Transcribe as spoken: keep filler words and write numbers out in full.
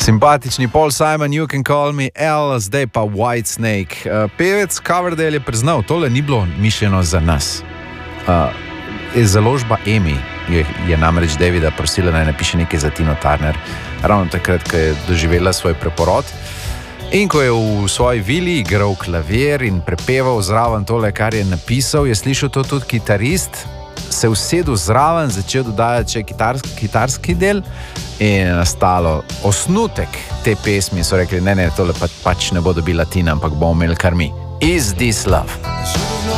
Simpatični Paul Simon, You Can Call Me L, zdaj pa Whitesnake. Uh, pevec Coverdale je priznal, tole ni bilo mišljeno za nas. Uh, založba Emi je, je namreč Davida prosila, naj napiše nekaj za Tino Turner, ravno takrat, ko je doživela svoj preporod. In ko je v svoji vili igral klavir in prepeval zraven tole, kar je napisal, je slišal to tudi kitarist, se usedel zraven, začel dodajati še kitarski, kitarski del in je nastalo osnutek te pesmi. So rekli, ne, ne, tole pa, pač ne bo dobila Tina, ampak bomo imeli kar mi. Is This Love?